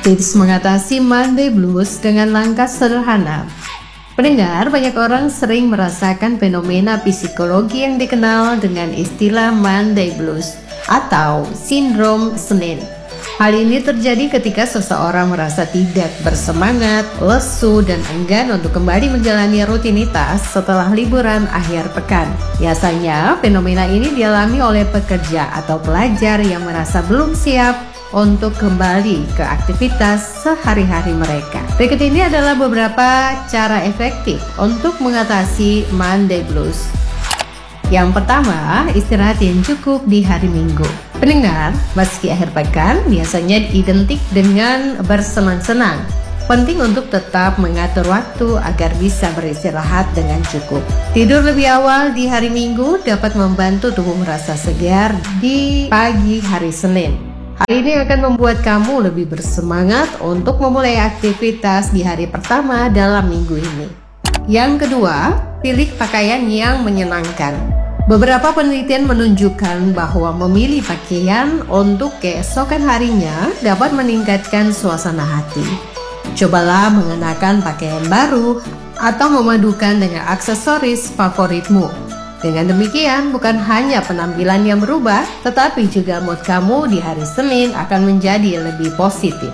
Tips mengatasi Monday Blues dengan langkah sederhana. Pendengar, banyak orang sering merasakan fenomena psikologi yang dikenal dengan istilah Monday Blues atau sindrom Senin. Hal ini terjadi ketika seseorang merasa tidak bersemangat, lesu, dan enggan untuk kembali menjalani rutinitas setelah liburan akhir pekan. Biasanya, fenomena ini dialami oleh pekerja atau pelajar yang merasa belum siap untuk kembali ke aktivitas sehari-hari mereka. Berikut ini adalah beberapa cara efektif untuk mengatasi Monday Blues. Yang pertama, istirahat yang cukup di hari Minggu. Pendengar, meski akhir pekan biasanya identik dengan bersenang-senang, penting untuk tetap mengatur waktu agar bisa beristirahat dengan cukup. Tidur lebih awal di hari Minggu dapat membantu tubuh merasa segar di pagi hari Senin. Hal ini akan membuat kamu lebih bersemangat untuk memulai aktivitas di hari pertama dalam minggu ini. Yang kedua, pilih pakaian yang menyenangkan. Beberapa penelitian menunjukkan bahwa memilih pakaian untuk keesokan harinya dapat meningkatkan suasana hati. Cobalah mengenakan pakaian baru atau memadukan dengan aksesoris favoritmu. Dengan demikian, bukan hanya penampilan yang berubah, tetapi juga mood kamu di hari Senin akan menjadi lebih positif.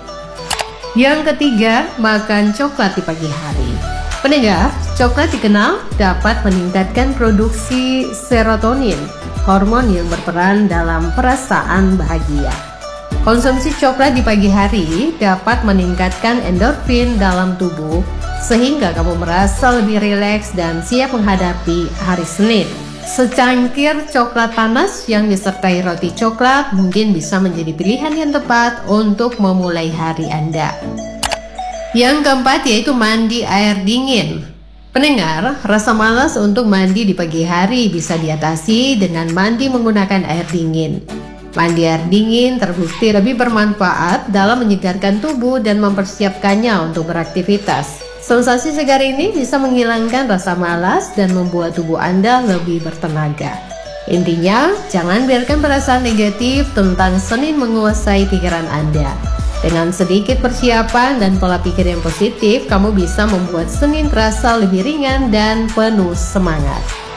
Yang ketiga, makan coklat di pagi hari. Pendengar, coklat dikenal dapat meningkatkan produksi serotonin, hormon yang berperan dalam perasaan bahagia. Konsumsi coklat di pagi hari dapat meningkatkan endorfin dalam tubuh, sehingga kamu merasa lebih rileks dan siap menghadapi hari Senin. Secangkir coklat panas yang disertai roti coklat mungkin bisa menjadi pilihan yang tepat untuk memulai hari Anda. Yang keempat yaitu mandi air dingin. Pendengar, rasa malas untuk mandi di pagi hari bisa diatasi dengan mandi menggunakan air dingin. Mandi air dingin terbukti lebih bermanfaat dalam menyegarkan tubuh dan mempersiapkannya untuk beraktivitas. Sensasi segar ini bisa menghilangkan rasa malas dan membuat tubuh Anda lebih bertenaga. Intinya, jangan biarkan perasaan negatif tentang Senin menguasai pikiran Anda. Dengan sedikit persiapan dan pola pikir yang positif, kamu bisa membuat Senin terasa lebih ringan dan penuh semangat.